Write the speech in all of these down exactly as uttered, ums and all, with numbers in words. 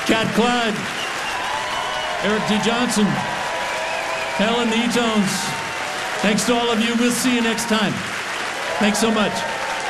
Cat Clyde, Eric D. Johnson, Helen E-Tones. Thanks to all of you. We'll see you next time. Thanks so much.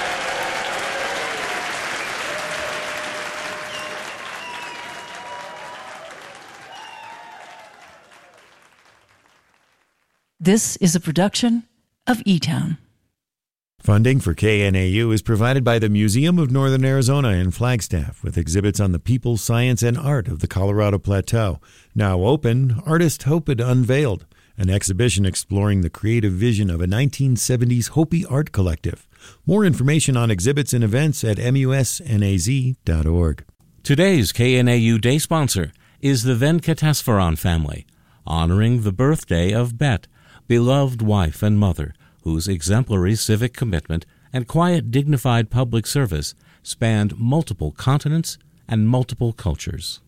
This is a production of E-Town. Funding for K N A U is provided by the Museum of Northern Arizona in Flagstaff, with exhibits on the people, science, and art of the Colorado Plateau. Now open, Artist Hoped Unveiled, an exhibition exploring the creative vision of a nineteen seventies Hopi art collective. More information on exhibits and events at musnaz dot org. Today's K N A U Day sponsor is the Venkateswaran family, honoring the birthday of Bet, beloved wife and mother, whose exemplary civic commitment and quiet, dignified public service spanned multiple continents and multiple cultures.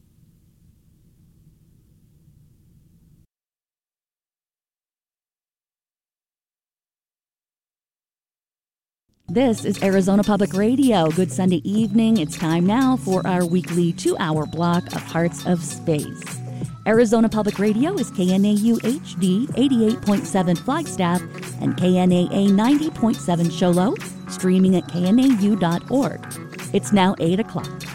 This is Arizona Public Radio. Good Sunday evening. It's time now for our weekly two-hour block of Hearts of Space. Arizona Public Radio is K N A U H D eighty-eight point seven Flagstaff and K N A A ninety point seven Show Low, streaming at K N A U dot org. It's now eight o'clock.